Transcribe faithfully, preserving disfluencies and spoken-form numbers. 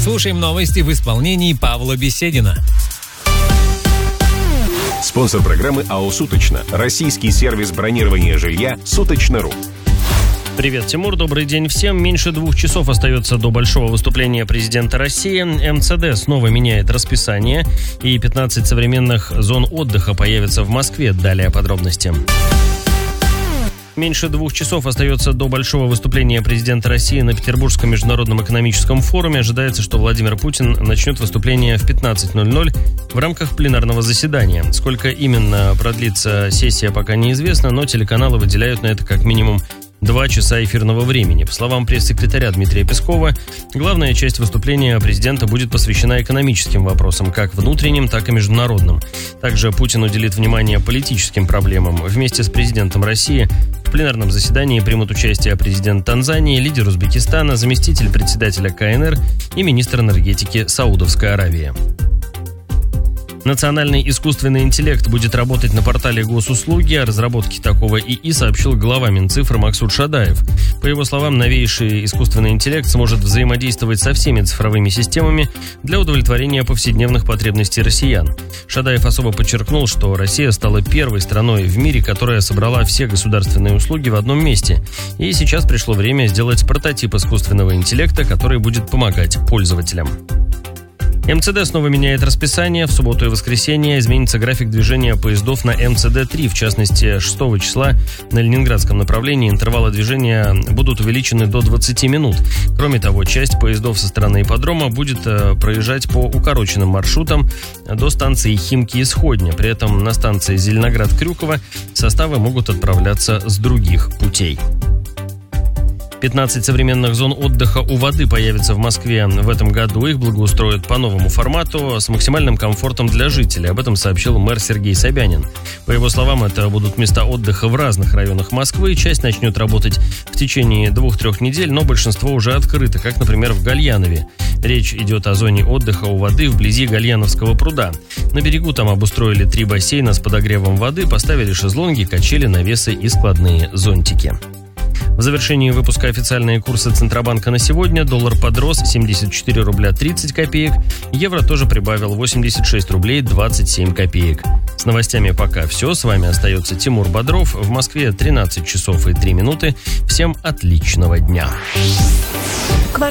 Слушаем новости в исполнении Павла Беседина. Спонсор программы АО «Суточно». Российский сервис бронирования жилья «Суточно.ру». Привет, Тимур, добрый день всем. Меньше двух часов остается до большого выступления президента России. МЦД снова меняет расписание, и пятнадцать современных зон отдыха появятся в Москве. Далее подробности. Меньше двух часов остается до большого выступления президента России на Петербургском международном экономическом форуме. Ожидается, что Владимир Путин начнет выступление в пятнадцать ноль ноль в рамках пленарного заседания. Сколько именно продлится сессия, пока неизвестно, но телеканалы выделяют на это как минимум два часа эфирного времени. По словам пресс-секретаря Дмитрия Пескова, главная часть выступления президента будет посвящена экономическим вопросам, как внутренним, так и международным. Также Путин уделит внимание политическим проблемам. Вместе с президентом России в пленарном заседании примут участие президент Танзании, лидер Узбекистана, заместитель председателя КНР и министр энергетики Саудовской Аравии. Национальный искусственный интеллект будет работать на портале госуслуги. О разработке такого ИИ сообщил глава Минцифры Максут Шадаев. По его словам, новейший искусственный интеллект сможет взаимодействовать со всеми цифровыми системами для удовлетворения повседневных потребностей россиян. Шадаев особо подчеркнул, что Россия стала первой страной в мире, которая собрала все государственные услуги в одном месте. И сейчас пришло время сделать прототип искусственного интеллекта, который будет помогать пользователям. МЦД снова меняет расписание. В субботу и воскресенье изменится график движения поездов на эм цэ дэ три. В частности, шестого числа на ленинградском направлении интервалы движения будут увеличены до двадцати минут. Кроме того, часть поездов со стороны ипподрома будет проезжать по укороченным маршрутам до станции Химки и Сходня. При этом на станции Зеленоград-Крюково составы могут отправляться с других путей. пятнадцать современных зон отдыха у воды появится в Москве в этом году. Их благоустроят по новому формату с максимальным комфортом для жителей. Об этом сообщил мэр Сергей Собянин. По его словам, это будут места отдыха в разных районах Москвы. Часть начнет работать в течение двух-трех недель, но большинство уже открыто, как, например, в Гальянове. Речь идет о зоне отдыха у воды вблизи Гальяновского пруда. На берегу там обустроили три бассейна с подогревом воды, поставили шезлонги, качели, навесы и складные зонтики. В завершении выпуска официальные курсы Центробанка на сегодня. Доллар подрос семьдесят четыре рубля тридцать копеек. Евро тоже прибавил восемьдесят шесть рублей двадцать семь копеек. С новостями пока все. С вами остается Тимур Бодров. В Москве тринадцать часов и три минуты. Всем отличного дня.